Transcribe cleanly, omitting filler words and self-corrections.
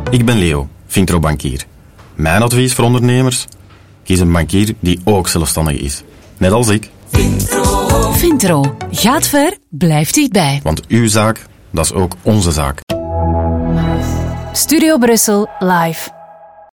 Ik ben Leo, Vintro-bankier. Mijn advies voor ondernemers? Kies een bankier die ook zelfstandig is. Net als ik. Vintro. Gaat ver, blijft dichtbij. Want uw zaak, dat is ook onze zaak. Studio Brussel live.